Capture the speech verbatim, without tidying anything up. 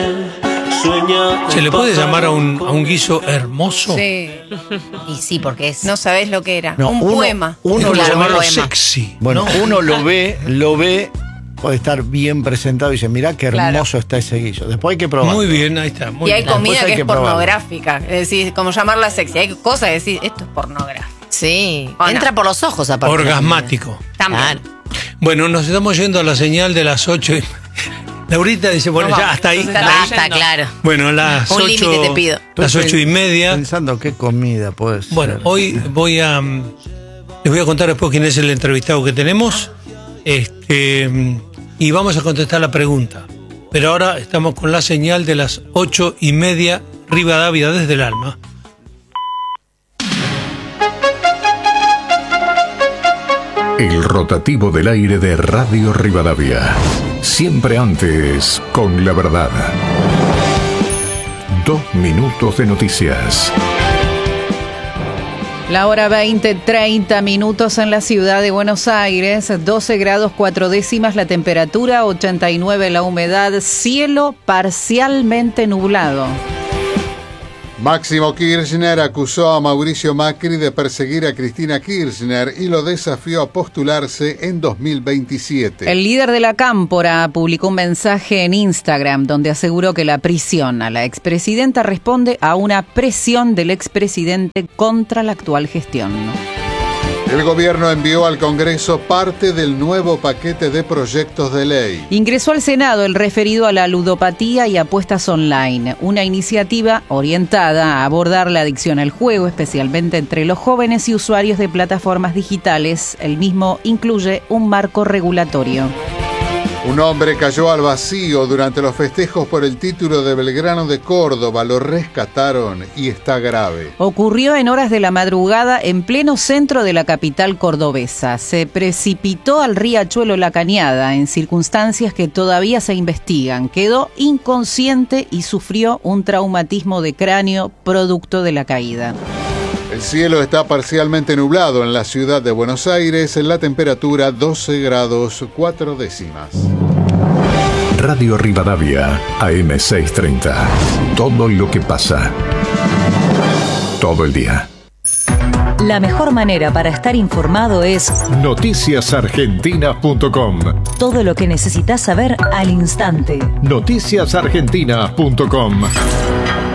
¿Se le puede llamar a un, a un guiso hermoso? Sí. Y sí, porque es... No sabés lo que era. No, un uno- poema. Uno Hay que lo llamarlo ve, sexy. bueno, ¿no? uno lo ve, lo ve, puede estar bien presentado y dice, mirá qué hermoso Claro. está ese guiso. Después hay que probar. Muy bien, ahí está. Muy Y hay bien. comida Después hay que, que es probarlo. pornográfica. Es decir, como llamarla sexy. Hay cosas que decir, esto es pornográfico. Sí, ¿O no? entra por los ojos aparte. Orgasmático. También. Claro. Bueno, nos estamos yendo a la señal de las ocho. Y... Laurita dice, bueno, Nos ya vamos. hasta ahí. Entonces, hasta ahí. Basta, claro. Bueno, las Un ocho. límite te pido. Las Estoy ocho y media. Pensando qué comida puede ser. Bueno, hoy voy a. mm, Les voy a contar después quién es el entrevistado que tenemos. Este. mm, Y vamos a contestar la pregunta. Pero ahora estamos con la señal de las ocho y media, Rivadavia desde el alma. El rotativo del aire de Radio Rivadavia. Siempre antes, con la verdad. Dos minutos de noticias. La hora veinte, treinta minutos en la ciudad de Buenos Aires, doce grados cuatro décimas la temperatura, ochenta y nueve la humedad, cielo parcialmente nublado. Máximo Kirchner acusó a Mauricio Macri de perseguir a Cristina Kirchner y lo desafió a postularse en dos mil veintisiete. El líder de la Cámpora publicó un mensaje en Instagram donde aseguró que la prisión a la expresidenta responde a una presión del expresidente contra la actual gestión. El gobierno envió al Congreso parte del nuevo paquete de proyectos de ley. Ingresó al Senado el referido a la ludopatía y apuestas online, una iniciativa orientada a abordar la adicción al juego, especialmente entre los jóvenes y usuarios de plataformas digitales. El mismo incluye un marco regulatorio. Un hombre cayó al vacío durante los festejos por el título de Belgrano de Córdoba. Lo rescataron y está grave. Ocurrió en horas de la madrugada en pleno centro de la capital cordobesa. Se precipitó al riachuelo La Cañada en circunstancias que todavía se investigan. Quedó inconsciente y sufrió un traumatismo de cráneo producto de la caída. El cielo está parcialmente nublado en la ciudad de Buenos Aires. La temperatura doce grados cuatro décimas. Radio Rivadavia, A M seiscientos treinta. Todo lo que pasa. Todo el día. La mejor manera para estar informado es noticias argentinas punto com. todo lo que necesitas saber al instante. noticias argentinas punto com.